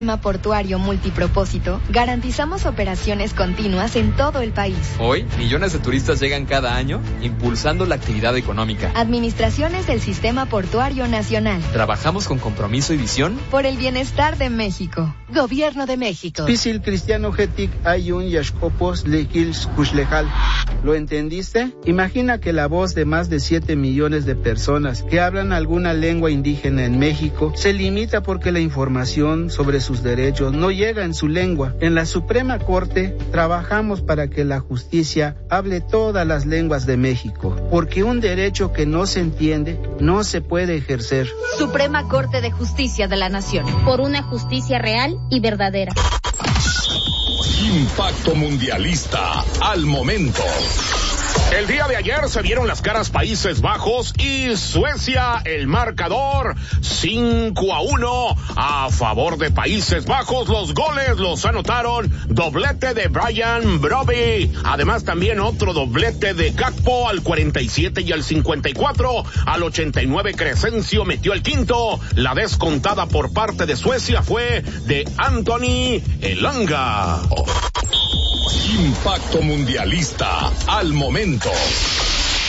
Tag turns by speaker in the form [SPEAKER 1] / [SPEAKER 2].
[SPEAKER 1] Portuario multipropósito, garantizamos operaciones continuas en todo el país.
[SPEAKER 2] Hoy, millones de turistas llegan cada año, impulsando la actividad económica.
[SPEAKER 1] Administraciones del Sistema Portuario Nacional.
[SPEAKER 2] Trabajamos con compromiso y visión
[SPEAKER 1] por el bienestar de México. Gobierno de México.
[SPEAKER 3] Pisil Cristiano Getic Ayun Yashkopos Lekils Kushlejal. ¿Lo entendiste? Imagina que la voz de más de 7 millones de personas que hablan alguna lengua indígena en México se limita porque la información sobre sus derechos no llega en su lengua. En la Suprema Corte trabajamos para que la justicia hable todas las lenguas de México, porque un derecho que no se entiende no se puede ejercer.
[SPEAKER 4] Suprema Corte de Justicia de la Nación, por una justicia real y verdadera.
[SPEAKER 5] Impacto Mundialista al momento. El día de ayer se vieron las caras Países Bajos y Suecia. El marcador 5-1 a favor de Países Bajos. Los goles los anotaron doblete de Brian Brobbey. Además también otro doblete de Gakpo al 47 y al 54. Al 89 Crescencio metió el quinto. La descontada por parte de Suecia fue de Anthony Elanga. Impacto Mundialista al momento.